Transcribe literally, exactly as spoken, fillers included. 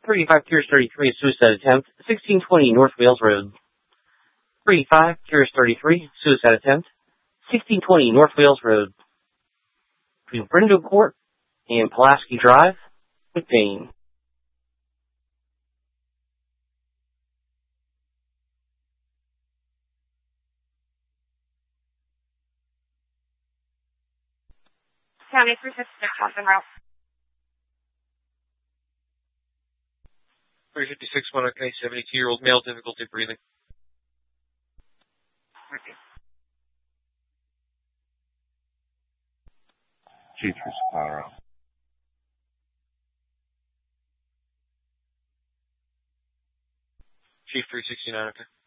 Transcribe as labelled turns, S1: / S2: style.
S1: thirty-five Curious thirty-three, suicide attempt, sixteen twenty North Wales Road. thirty-five Curious thirty-three, suicide attempt, sixteen twenty North Wales Road. Between Brindle Court and Pulaski Drive, McBain.
S2: County three fifty-six, Austin Route.
S3: three fifty-six, one okay, seventy-two-year-old male, difficulty breathing.
S4: Chief for Sapphire.
S3: Chief three sixty-nine, okay.